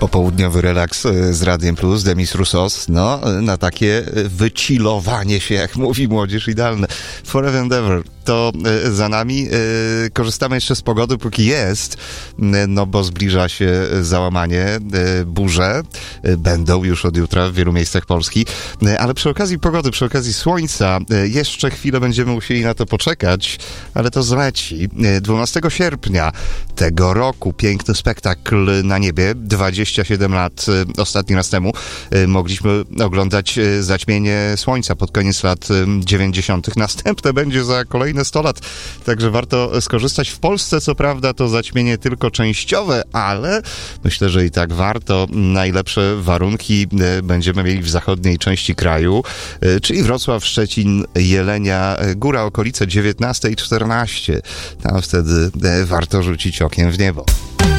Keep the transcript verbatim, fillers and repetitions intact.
Popołudniowy relaks z Radiem Plus, Demis Roussos, no, na takie wychillowanie się, jak mówi młodzież, idealne. Forever and ever. To za nami. Korzystamy jeszcze z pogody, póki jest, no bo zbliża się załamanie, burze. Będą już od jutra w wielu miejscach Polski. Ale przy okazji pogody, przy okazji słońca, jeszcze chwilę będziemy musieli na to poczekać, ale to zleci. dwunastego sierpnia tego roku piękny spektakl na niebie. dwadzieścia siedem lat ostatni raz temu mogliśmy oglądać zaćmienie słońca pod koniec lat dziewięćdziesiątych. Następne będzie za kolejne sto lat, także warto skorzystać. W Polsce co prawda to zaćmienie tylko częściowe, ale myślę, że i tak warto. Najlepsze warunki będziemy mieli w zachodniej części kraju, czyli Wrocław, Szczecin, Jelenia Góra, okolice dziewiętnaście i czternaście. Tam wtedy warto rzucić okiem w niebo.